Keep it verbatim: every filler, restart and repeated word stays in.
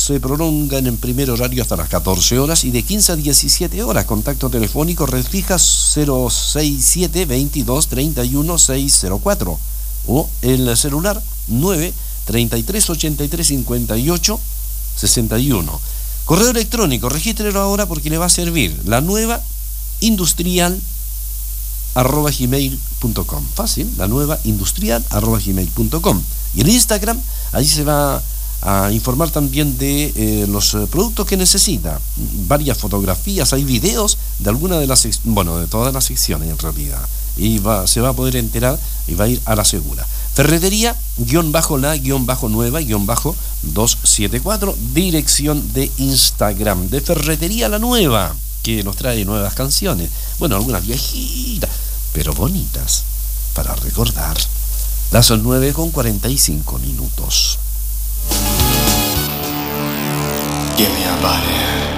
se prolongan en primer horario hasta las catorce horas y de quince a diecisiete horas. Contacto telefónico red fija cero seis siete veintidós treinta y uno seiscientos cuatro o el celular nueve treinta y tres ochenta y tres cincuenta y ocho sesenta y uno. Correo electrónico, regístrelo ahora porque le va a servir. La nueva industrial arroba gmail punto com. Fácil, la nueva industrial arroba gmail punto com. Y en Instagram, ahí se va a informar también de eh, los eh, productos que necesita. Varias fotografías, hay videos de alguna de las, bueno, de todas las secciones en realidad. Y va, se va a poder enterar y va a ir a la segura. Ferretería, guión bajo la, guión bajo nueva, guión bajo doscientos setenta y cuatro, dirección de Instagram de Ferretería La Nueva, que nos trae nuevas canciones. Bueno, algunas viejitas, pero bonitas, para recordar. Las nueve con cuarenta y cinco minutos. Give me a body.